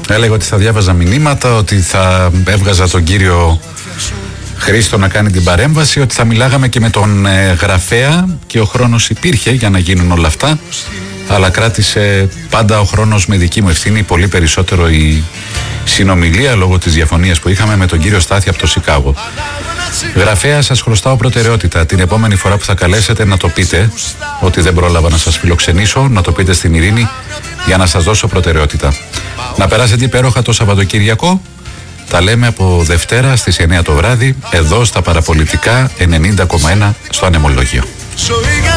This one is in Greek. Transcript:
Έλεγα ότι θα διάβαζα μηνύματα, ότι θα έβγαζα τον κύριο Χρήστο να κάνει την παρέμβαση, ότι θα μιλάγαμε και με τον γραφέα και ο χρόνος υπήρχε για να γίνουν όλα αυτά, αλλά κράτησε πάντα ο χρόνος με δική μου ευθύνη, πολύ περισσότερο η συνομιλία λόγω της διαφωνίας που είχαμε με τον κύριο Στάθη από το Σικάγο. Γραφέα, σας χρωστάω προτεραιότητα. Την επόμενη φορά που θα καλέσετε να το πείτε, ότι δεν πρόλαβα να σας φιλοξενήσω, να το πείτε στην Ειρήνη για να σας δώσω προτεραιότητα. Να περάσετε υπέροχα το Σαββατοκύριακο. Τα λέμε από Δευτέρα στις 9 το βράδυ, εδώ στα Παραπολιτικά 90,1 στο Ανεμολόγιο.